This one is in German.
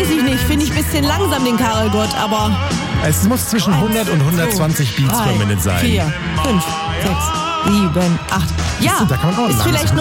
weiß ich nicht. Finde ich ein bisschen langsam, den Karel Gott, aber... Es muss zwischen 100 und 120 Beats per Minute sein. 4, 5, 6, 7, 8. Ja, Da kann man auch ist langsam. vielleicht